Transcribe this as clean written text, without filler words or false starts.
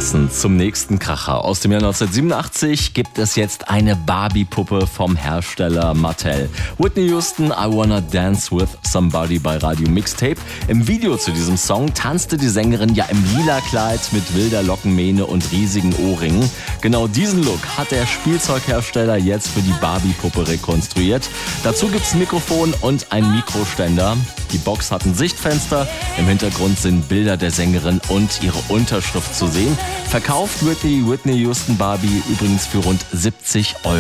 Passend zum nächsten Kracher. Aus dem Jahr 1987 gibt es jetzt eine Barbie-Puppe vom Hersteller Mattel. Whitney Houston, I Wanna Dance With Somebody bei Radio Mixtape. Im Video zu diesem Song tanzte die Sängerin ja im lila Kleid mit wilder Lockenmähne und riesigen Ohrringen. Genau diesen Look hat der Spielzeughersteller jetzt für die Barbie-Puppe rekonstruiert. Dazu gibt's ein Mikrofon und ein Mikroständer. Die Box hat ein Sichtfenster. Im Hintergrund sind Bilder der Sängerin und ihre Unterschrift zu sehen. Verkauft wird die Whitney Houston Barbie übrigens für rund 70 €.